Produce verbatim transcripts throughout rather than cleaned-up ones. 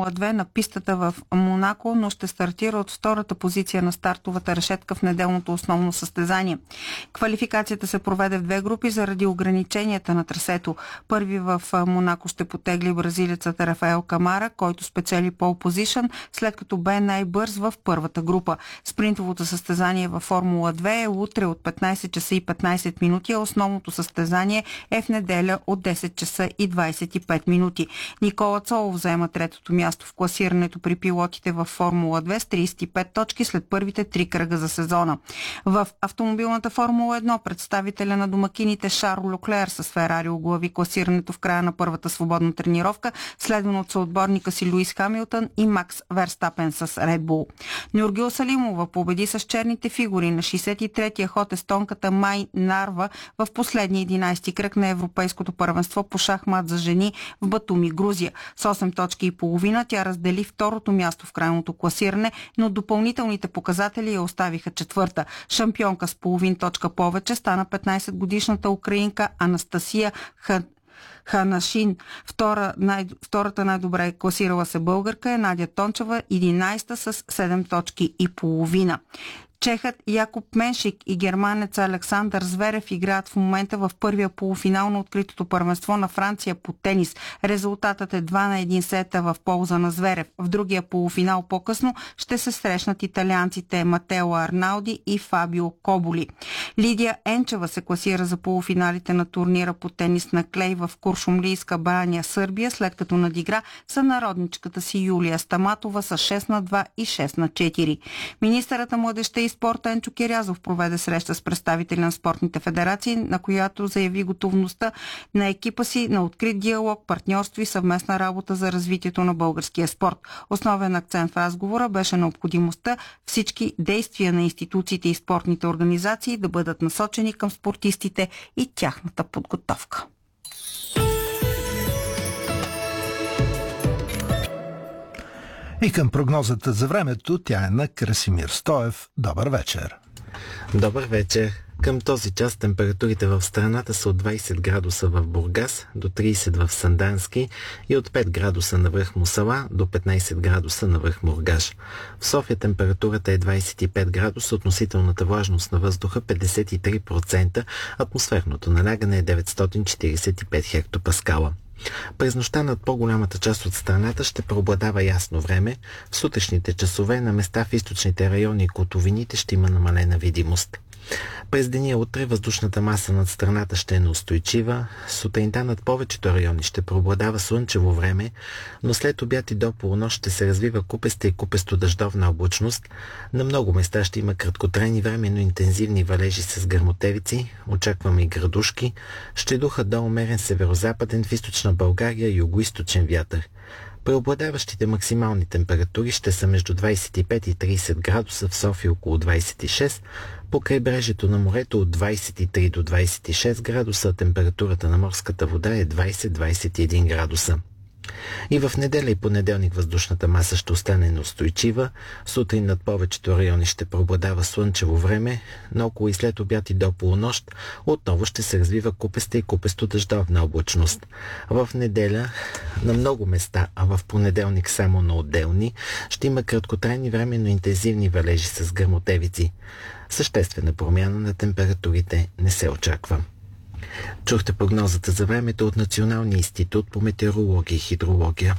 Формула две на пистата в Монако, но ще стартира от втората позиция на стартовата решетка в неделното основно състезание. Квалификацията се проведе в две групи заради ограниченията на трасето. Първи в Монако ще потегли бразилецът Рафаел Камара, който спечели пол позишън, след като бе най-бърз в първата група. Спринтовото състезание във Формула две е утре от петнайсет часа и петнайсет минути, а основното състезание е в неделя от десет часа и двайсет и пет минути. Никола Цолов заема третото място в класирането при пилотите във Формула две с трийсет и пет точки след първите три кръга за сезона. В автомобилната Формула едно представителя на домакините Шарл Леклер с Ферари оглави класирането в края на първата свободна тренировка, следвано от съотборника си Луис Хамилтън и Макс Верстапен с Ред Бул. Нюргюл Салимова победи с черните фигури на шейсет и третия ход естонката Май Нарва в последния единайсети кръг на Европейското първенство по шахмат за жени в Батуми, Грузия. С осем точки и половина тя раздели второто място в крайното класиране, но допълнителните показатели я оставиха четвърта. Шампионка с половин точка повече стана петнайсетгодишната украинка Анастасия Хан Ханашин. Втора, най, втората най-добре класирала се българка е Надя Тончева, единайсета с седем точки и половина. Чехът Якоб Меншик и германец Александър Зверев играят в момента в първия полуфинал на откритото първенство на Франция по тенис. Резултатът е два на един сета в полза на Зверев. В другия полуфинал по-късно ще се срещнат италианците Матео Арнауди и Фабио Коболи. Лидия Енчева се класира за полуфиналите на турнира по тенис на клей в Куршумлийска баня, Сърбия, след като надигра сънародничката си Юлия Стаматова с шест на два и шест на четири. Министърът на младежта и спорта Енчо Кирязов проведе среща с представители на спортните федерации, на която заяви готовността на екипа си на открит диалог, партньорство и съвместна работа за развитието на българския спорт. Основен акцент в разговора беше необходимостта всички действия на институциите и спортните организации да бъдат насочени към спортистите и тяхната подготовка. И към прогнозата за времето, тя е на Красимир Стоев. Добър вечер! Добър вечер! Към този час температурите в страната са от двайсет градуса в Бургас до трийсет в Сандански и от пет градуса на връх Мусала до петнайсет градуса на връх Мургаш. В София температурата е двайсет и пет градуса, относителната влажност на въздуха петдесет и три процента, атмосферното налягане е деветстотин четирийсет и пет хектопаскала. През нощта над по-голямата част от страната ще преобладава ясно време. В сутрешните часове на места в източните райони и котловините ще има намалена видимост. През деня утре въздушната маса над страната ще е неустойчива. Сутринта над повечето райони ще преобладава слънчево време, но след обяд и до полунощ ще се развива купеста и купесто-дъждовна облачност. На много места ще има краткотрайни временно интензивни валежи с гръмотевици. Очакваме и градушки. Ще духа до умерен северозападен в източна България и югоизточен вятър. Преобладаващите максимални температури ще са между двайсет и пет и трийсет градуса, в София около двайсет и шест, по крайбрежието на морето от двайсет и три до двайсет и шест градуса, а температурата на морската вода е двайсет до двайсет и един градуса. И в неделя и понеделник въздушната маса ще остане неустойчива. Сутрин над повечето райони ще преобладава слънчево време, но около и след обяд и до полунощ отново ще се развива купеста и купесто-дъждовна облачност. В неделя на много места, а в понеделник само на отделни, ще има краткотрайни временно интензивни валежи с гръмотевици. Съществена промяна на температурите не се очаква. Чухте прогнозата за времето от Националния институт по метеорология и хидрология.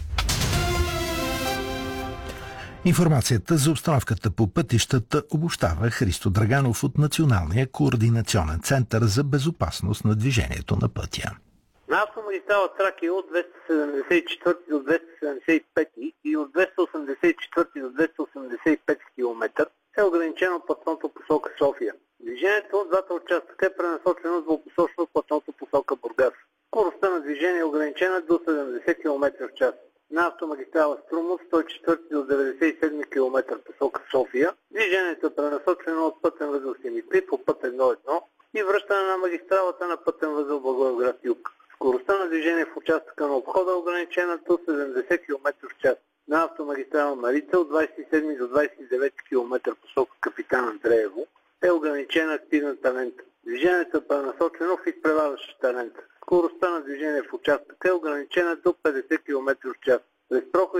Информацията за обстановката по пътищата обобщава Христо Драганов от Националния координационен център за безопасност на движението на пътя. На автомагистрала Тракия от двеста седемдесет и четвърти до двеста седемдесет и пети и от двеста осемдесет и четвърти до двеста осемдесет и пети километър е ограничено платното посока София. Движението от двата участъка е пренасочено двупосочно платното посока Бургас. Скоростта на движение е ограничена до седемдесет километра в час. На автомагистрала Струмов сто и четвърти до деветдесет и седми километър посока София. Движението е пренасочено от пътен възел Симитли по път едно едно и връщане на магистралата на пътен възел Благоевград юг. Скоростта на движение в участъка на обхода е ограничена до седемдесет километра в час. На автомагистрала Марица от двадесет и седми до двадесет и девети километър посока Капитан Андреево е ограничена активната лента. Движението е пренасочено в изпреварващата лента. Скоростта на движение в участъка е ограничена до петдесет километра